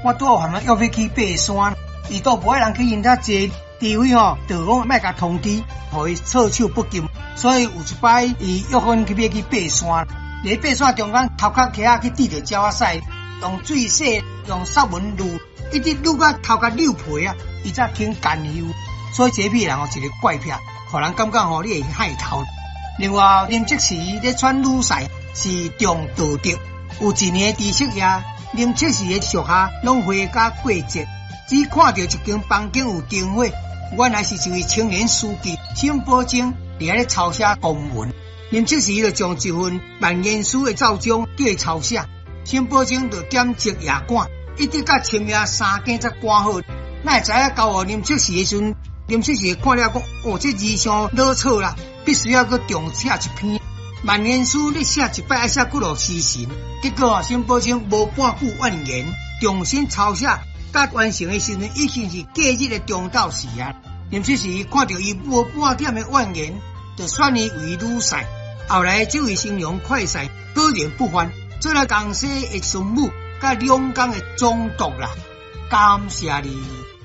我拄好含约要去爬山，伊都无爱人去因遐坐，除非就讲莫甲通知，互伊措手不及。所以有一摆伊约阮要去爬山，伫爬山中间头壳起去滴着鸟仔屎，用水洗，用扫蚊撸，一直撸到头壳溜皮啊，伊才肯干休。所以这批人一个怪癖，互人感觉你会害头。另外，林则徐咧选女婿是重道德。有一年知识夜，林则徐的属下拢回家过节，只看到一间房间有灯火，原来是一位青年书记辛保正伫咧抄写公文。林则徐就将一份万言书的奏章叫伊抄写，辛保正就兼职夜赶，一直到深夜3更才赶好。哪会知影交互林则徐的时阵，林则徐看了讲，这字伤老草啦，必须要搁重写一篇。万言书你写一摆，爱写几落时辰。结果辛保正无半句怨言，重新抄写，到完成的时阵已经是假日的中昼时啊。林则徐看到伊无半点的怨言，就选伊为女婿。后来这位兴隆快婿果然不凡，做了江西的孙母，甲两江的总督啦。感谢你。